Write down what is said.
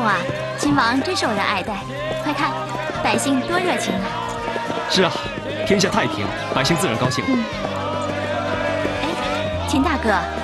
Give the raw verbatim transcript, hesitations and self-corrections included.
啊，秦王真受人爱戴。快看，百姓多热情啊！ 是啊，天下太平，百姓自然高兴。 嗯。哎，秦大哥。